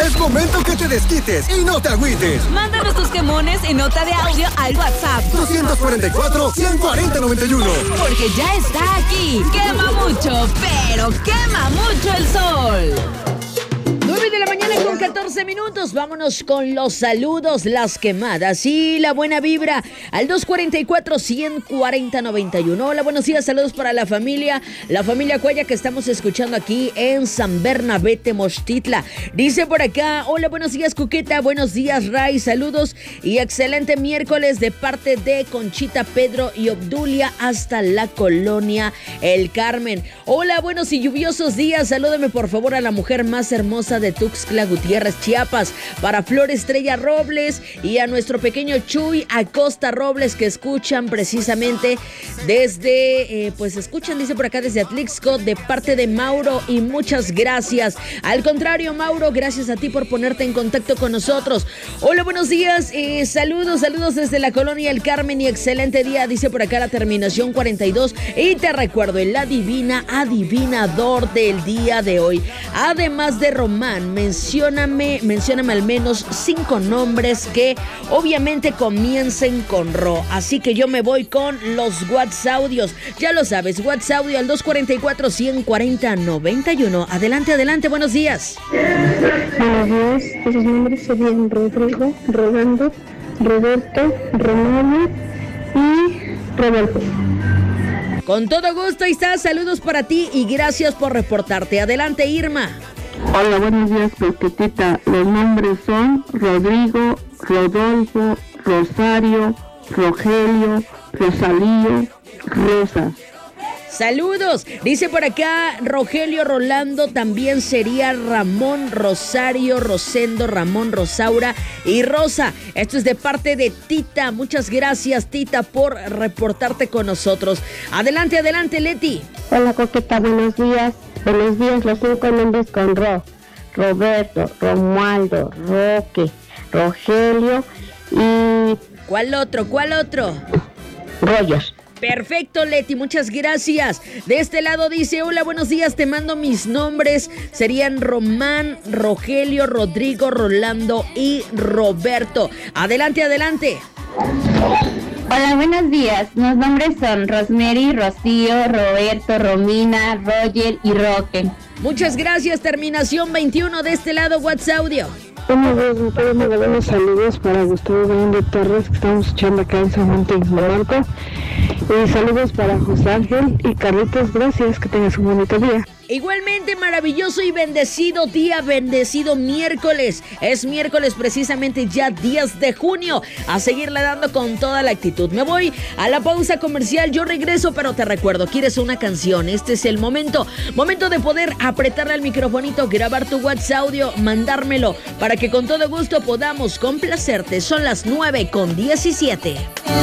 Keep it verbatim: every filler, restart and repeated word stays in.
Es momento que te desquites y no te agüites. Mándanos tus quemones en nota de audio al WhatsApp. dos cuatro cuatro, uno cuatro cero, nueve uno. Porque ya está aquí. Quema mucho, pero quema mucho el sol. nueve de la mañana con catorce minutos. Vámonos con los saludos, las quemadas y la buena vibra al dos cuatro cuatro, uno cuatro cero, nueve uno. Hola, buenos días, saludos para la familia, la familia Cuella que estamos escuchando aquí en San Bernabé, Tenochtitlan. Dice por acá, hola, buenos días, Cuqueta, buenos días, Ray, saludos y excelente miércoles de parte de Conchita, Pedro y Obdulia hasta la colonia El Carmen. Hola, buenos y lluviosos días, salúdame por favor a la mujer más hermosa de Tuxtla Gutiérrez, Chiapas, para Flor Estrella Robles y a nuestro pequeño Chuy Acosta Robles que escuchan precisamente desde, eh, pues escuchan, dice por acá desde Atlixco, de parte de Mauro y muchas gracias. Al contrario, Mauro, gracias a ti por ponerte en contacto con nosotros. Hola, buenos días, eh, saludos, saludos desde la colonia El Carmen y excelente día, dice por acá la terminación cuarenta y dos y te recuerdo el adivina, adivinador del día de hoy. Además de Román, mencióname, mencióname al menos cinco nombres que obviamente comiencen con Ro. Así que yo me voy con los WhatsAppios. Ya lo sabes, WhatsApp al dos cuatro cuatro, uno cuatro cero, nueve uno. Adelante, adelante, buenos días. Buenos días, esos nombres serían Rodrigo, Rolando, Roberto, Romario y Rodolfo. Con todo gusto, ahí está, saludos para ti y gracias por reportarte. Adelante, Irma. Hola, buenos días, Pesquetita. Los nombres son Rodrigo, Rodolfo, Rosario, Rogelio, Rosalío, Rosa. Saludos, dice por acá Rogelio Rolando, también sería Ramón, Rosario, Rosendo, Ramón, Rosaura y Rosa. Esto es de parte de Tita, muchas gracias Tita por reportarte con nosotros. Adelante, adelante Leti. Hola Coqueta, buenos días. Buenos días, los cinco nombres con Ro. Roberto, Romualdo, Roque, Rogelio y... ¿Cuál otro? ¿Cuál otro? Rollos. Perfecto, Leti, muchas gracias. De este lado dice, hola, buenos días, te mando mis nombres. Serían Román, Rogelio, Rodrigo, Rolando y Roberto. Adelante, adelante. Hola, buenos días. Los nombres son Rosemary, Rocío, Roberto, Romina, Roger y Roque. Muchas gracias, terminación veintiuno de este lado, WhatsApp. Buenos días, me pueden mandar unos saludos para Gustavo Grande Torres, que estamos escuchando acá en San Juan Texmelucan. Y saludos para José Ángel y Carlitos, gracias, que tengas un bonito día. Igualmente maravilloso y bendecido día, bendecido miércoles. Es miércoles precisamente ya diez de junio. A seguirle dando con toda la actitud. Me voy a la pausa comercial, yo regreso, pero te recuerdo, ¿quieres una canción? Este es el momento, momento de poder apretarle al microfonito, grabar tu WhatsApp audio, mandármelo, para que con todo gusto podamos complacerte. Son las nueve con diecisiete.